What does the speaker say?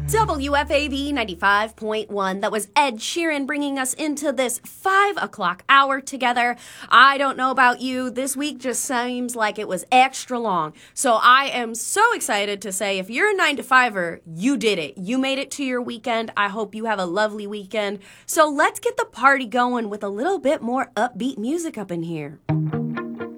WFAB 95.1. That was Ed Sheeran bringing us into this 5 o'clock hour together. I don't know about you, this week just seems like it was extra long. So I am so excited to say if you're a 9-to-5er, you did it. You made it to your weekend. I hope you have a lovely weekend. So let's get the party going with a little bit more upbeat music up in here.